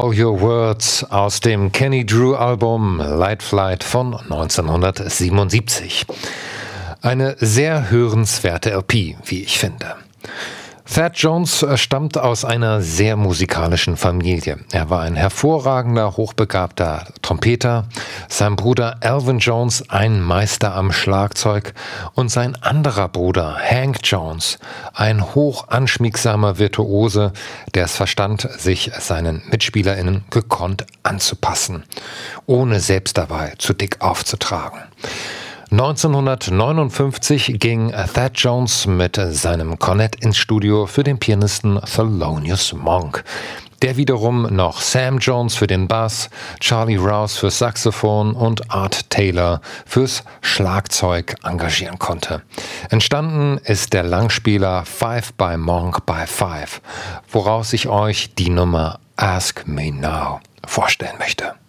Know Your Words aus dem Kenny Drew Album Light Flight von 1977. Eine sehr hörenswerte LP, wie ich finde. Thad Jones stammt aus einer sehr musikalischen Familie. Er war ein hervorragender, hochbegabter Trompeter, sein Bruder Alvin Jones ein Meister am Schlagzeug und sein anderer Bruder Hank Jones ein hoch anschmiegsamer Virtuose, der es verstand, sich seinen MitspielerInnen gekonnt anzupassen, ohne selbst dabei zu dick aufzutragen. 1959 ging Thad Jones mit seinem Cornet ins Studio für den Pianisten Thelonious Monk, der wiederum noch Sam Jones für den Bass, Charlie Rouse fürs Saxophon und Art Taylor fürs Schlagzeug engagieren konnte. Entstanden ist der Langspieler Five by Monk by Five, woraus ich euch die Nummer Ask Me Now vorstellen möchte.